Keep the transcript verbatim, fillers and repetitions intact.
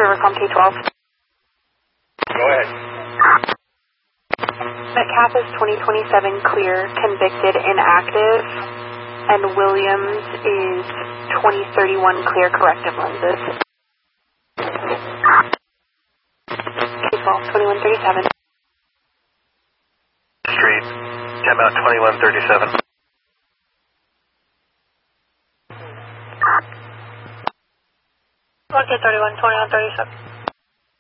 Rivercom K twelve. Go ahead. Metcalf is twenty twenty-seven clear, convicted, inactive, and Williams is twenty thirty-one clear, corrective lenses. K twelve, twenty-one thirty-seven. Street, ten out twenty-one thirty-seven. Okay, thirty-one, twenty-one thirty-seven.